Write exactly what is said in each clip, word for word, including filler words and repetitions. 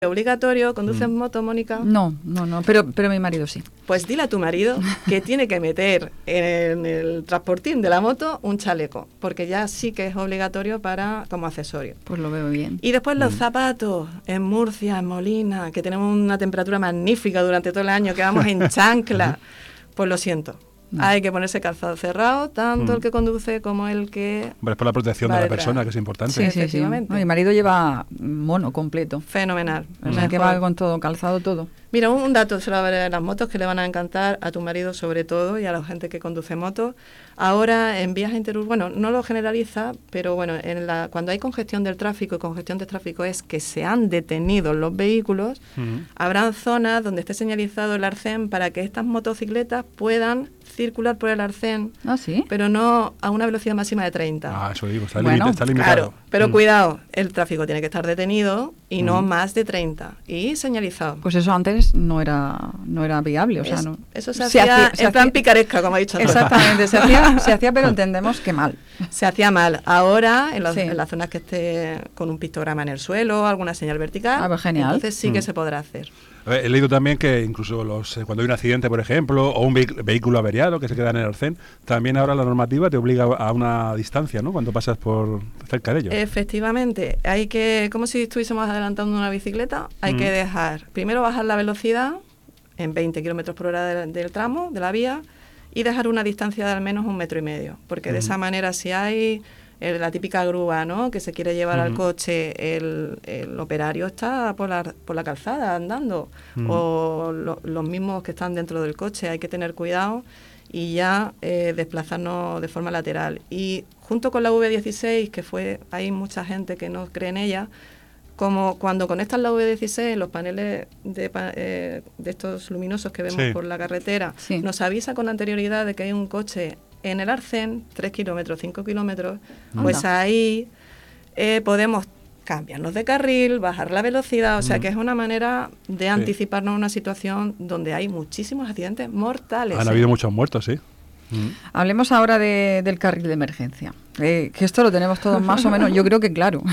obligatorio, ¿conduces mm. moto, Mónica? No, no, no, pero, pero mi marido sí. Pues dile a tu marido que tiene que meter en el transportín de la moto un chaleco, porque ya sí que es obligatorio para como accesorio. Pues lo veo bien. Y después los mm. zapatos, en Murcia, en Molina, que tenemos una temperatura magnífica durante todo el año, que vamos en chancla, pues lo siento. No. Hay que ponerse calzado cerrado, tanto mm. el que conduce como el que... Hombre, es por la protección de la persona, que es importante. Sí, sí, sí. No, mi marido lleva mono completo. Fenomenal. O sea, que va con todo, calzado todo. Mira, un, un dato sobre las motos que le van a encantar a tu marido sobre todo y a la gente que conduce motos. Ahora, en vías interurbanas, bueno, no lo generaliza, pero bueno, en la, cuando hay congestión del tráfico, y congestión del tráfico es que se han detenido los vehículos, uh-huh. habrán zonas donde esté señalizado el arcén para que estas motocicletas puedan circular por el arcén, ¿Ah, sí? pero no a una velocidad máxima de treinta. Ah, eso digo, está, bueno, limita, está limitado. Claro, pero mm. cuidado, el tráfico tiene que estar detenido y mm. no más de treinta y señalizado. Pues eso antes no era no era viable, o sea, es, no. Eso se, se hacía, hacía en se plan hacía, picaresca, como ha dicho. Exactamente, se hacía, se hacía, pero entendemos que mal. Se hacía mal. Ahora, en, los, sí. en las zonas que esté con un pictograma en el suelo, alguna señal vertical, ah, pues genial. entonces sí mm. que se podrá hacer. He leído también que incluso los eh, cuando hay un accidente, por ejemplo, o un vehic- vehículo averiado que se queda en el arcén, también ahora la normativa te obliga a una distancia, ¿no? Cuando pasas por cerca de ellos. Efectivamente, hay que, como si estuviésemos adelantando una bicicleta, hay mm. que dejar, primero bajar la velocidad en veinte kilómetros por hora del, del tramo, de la vía, y dejar una distancia de al menos un metro y medio, porque mm. de esa manera si hay... El, la típica grúa, ¿no?, que se quiere llevar uh-huh. al coche, el, el operario está por la, por la calzada andando, uh-huh. o lo, los mismos que están dentro del coche, hay que tener cuidado y ya eh, desplazarnos de forma lateral. Y junto con la V dieciséis, que fue, hay mucha gente que no cree en ella, como cuando conectan la V dieciséis, los paneles de, eh, de estos luminosos que vemos sí. por la carretera, sí. nos avisa con anterioridad de que hay un coche en el arcén, tres kilómetros, cinco kilómetros, Anda. Pues ahí eh, podemos cambiarnos de carril, bajar la velocidad, o sea mm. que es una manera de anticiparnos a sí. una situación donde hay muchísimos accidentes mortales. Han ¿eh? habido muchos muertos, sí. Mm. Hablemos ahora de, del carril de emergencia, eh, que esto lo tenemos todos más o menos, yo creo que claro.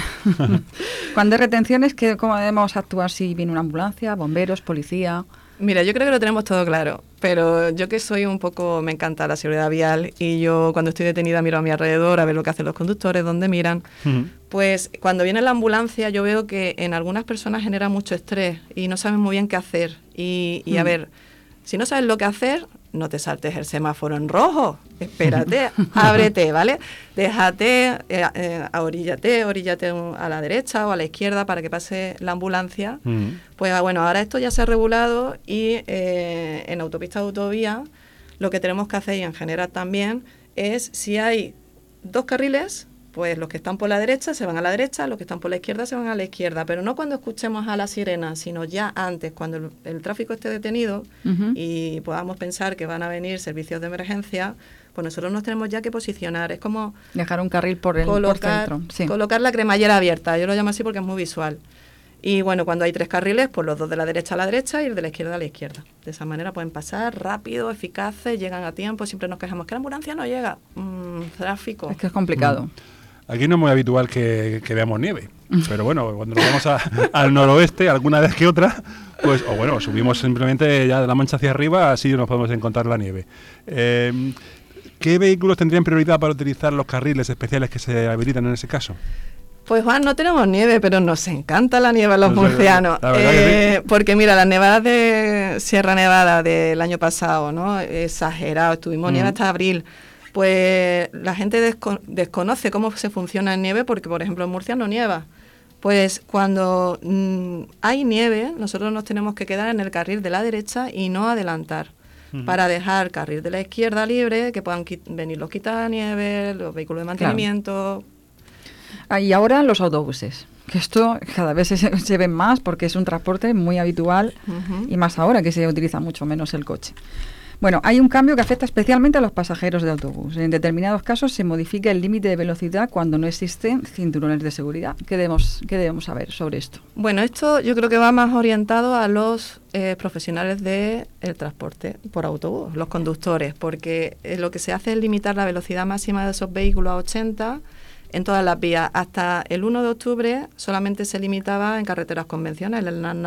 Cuando hay retenciones, ¿qué, ¿cómo debemos actuar si viene una ambulancia, bomberos, policía? Mira, yo creo que lo tenemos todo claro, pero yo que soy un poco, me encanta la seguridad vial y yo cuando estoy detenida miro a mi alrededor a ver lo que hacen los conductores, dónde miran, uh-huh. pues cuando viene la ambulancia yo veo que en algunas personas genera mucho estrés y no saben muy bien qué hacer y, y uh-huh. a ver, si no sabes lo que hacer, no te saltes el semáforo en rojo, espérate, ábrete, ¿vale? Déjate, eh, eh, oríllate, oríllate a la derecha o a la izquierda para que pase la ambulancia. Mm. Pues bueno, ahora esto ya se ha regulado y eh, en autopistas de autovía lo que tenemos que hacer y en general también es si hay dos carriles, pues los que están por la derecha se van a la derecha, los que están por la izquierda se van a la izquierda, pero no cuando escuchemos a la sirena, sino ya antes, cuando el, el tráfico esté detenido uh-huh. y podamos pensar que van a venir servicios de emergencia, pues nosotros nos tenemos ya que posicionar. Es como... dejar un carril por el colocar, por centro. Sí. Colocar la cremallera abierta, yo lo llamo así porque es muy visual. Y bueno, cuando hay tres carriles, pues los dos de la derecha a la derecha y el de la izquierda a la izquierda. De esa manera pueden pasar rápido, eficaces, llegan a tiempo. Siempre nos quejamos que la ambulancia no llega. Mm, tráfico. Es que es complicado. Mm. Aquí no es muy habitual que, que veamos nieve, pero bueno, cuando nos vamos a, al noroeste, alguna vez que otra, pues, o bueno, subimos simplemente ya de la Mancha hacia arriba, así nos podemos encontrar la nieve. Eh, ¿Qué vehículos tendrían prioridad para utilizar los carriles especiales que se habilitan en ese caso? Pues Juan, no tenemos nieve, pero nos encanta la nieve a los pues murcianos. La verdad eh, que sí. Porque mira, las nevadas de Sierra Nevada del año pasado, ¿no? Exagerado, estuvimos mm. nieve hasta abril. Pues la gente desco- desconoce cómo se funciona en nieve porque, por ejemplo, en Murcia no nieva. Pues cuando mmm, hay nieve, nosotros nos tenemos que quedar en el carril de la derecha y no adelantar, uh-huh. para dejar carril de la izquierda libre, que puedan qui- venir los quitanieves, los vehículos de mantenimiento. Claro. Ah, y ahora los autobuses, que esto cada vez se, se ven más porque es un transporte muy habitual uh-huh. y más ahora que se utiliza mucho menos el coche. Bueno, hay un cambio que afecta especialmente a los pasajeros de autobús. En determinados casos se modifica el límite de velocidad cuando no existen cinturones de seguridad. ¿Qué debemos, qué debemos saber sobre esto? Bueno, esto yo creo que va más orientado a los eh, profesionales del transporte por autobús, los conductores, porque eh, lo que se hace es limitar la velocidad máxima de esos vehículos a ochenta en todas las vías. Hasta el uno de octubre solamente se limitaba en carreteras convencionales, en las